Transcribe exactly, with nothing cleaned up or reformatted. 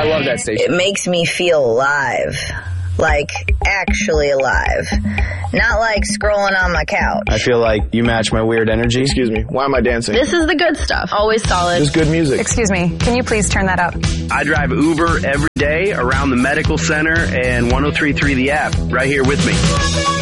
I love that station. It makes me feel alive. Like, actually alive. Not like scrolling on my couch. I feel like you match my weird energy. Excuse me, why am I dancing? This is the good stuff. Always solid. Just good music. Excuse me, can you please turn that up? I drive Uber every day around the medical center and one oh three point three The App right here with me.